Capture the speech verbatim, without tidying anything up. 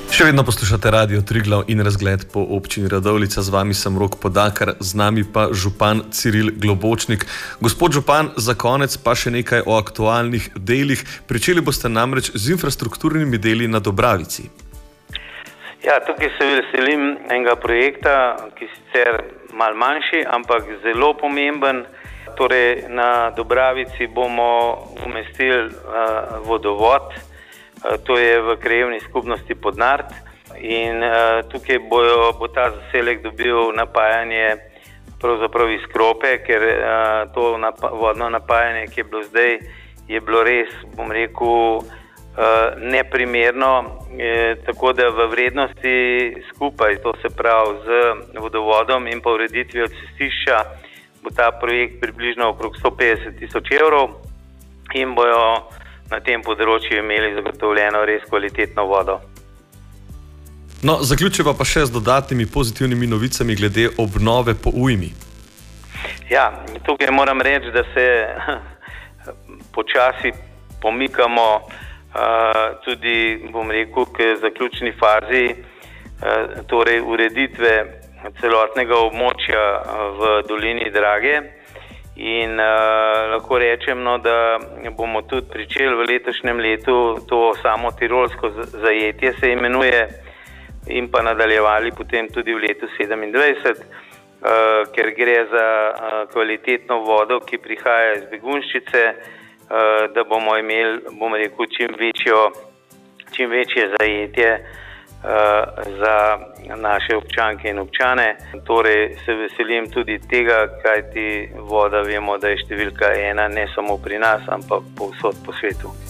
Še vedno poslušate Radio Triglav in razgled po občini Radovljica. Z vami sem Rok Podakar, z nami pa župan Ciril Globočnik. Gospod župan, za konec pa še nekaj o aktualnih delih. Pričeli boste namreč z infrastrukturnimi deli na Dobravici. Ja, tukaj se veselim enega projekta, ki sicer malo manjši, ampak zelo pomemben. Torej, na Dobravici bomo umestili uh, vodovod. To je v krajevni skupnosti Podnard in uh, tukaj bojo, bo ta zaselek dobil napajanje pravzaprav iz Krope, ker uh, to napa, vodno napajanje, ki je bilo zdaj, je bilo res, bom rekel, uh, neprimerno, e, tako da v vrednosti skupaj, to se pravi z vodovodom in pa ureditvijo cestišča, bo ta projekt približno okrog sto petdeset tisoč evrov in bojo na tem področju imeli zagotovljeno res kvalitetno vodo. No, zaključiva pa še z dodatnimi pozitivnimi novicami glede obnove po ujmi. Ja, tukaj moram reči, da se počasi pomikamo uh, tudi, bom rekel, k zaključni fazi, uh, torej ureditve celotnega območja v dolini Drage. In uh, lahko rečem, no, da bomo tudi pričeli v letošnjem letu to samo tirolsko zajetje se imenuje in pa nadaljevali potem tudi v letu sedemindvajset, uh, ker gre za uh, kvalitetno vodo, ki prihaja iz Begunjščice, uh, da bomo imeli, bom rekel, čim večjo, čim večje zajetje za naše občanke in občane. Torej se veselim tudi tega, kajti voda vemo, da je številka ena ne samo pri nas, ampak povsod po svetu.